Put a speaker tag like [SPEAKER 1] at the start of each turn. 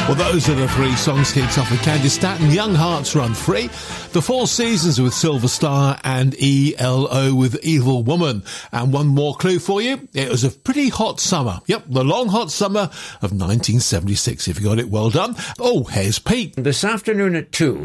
[SPEAKER 1] Well, those are the three songs kicked off with Candice Stanton. Young Hearts Run Free, The Four Seasons with Silver Star, and ELO with Evil Woman. And one more clue for you. It was a pretty hot summer. Yep, the long hot summer of 1976. If you got it, well done. Oh, here's Pete.
[SPEAKER 2] This afternoon at 2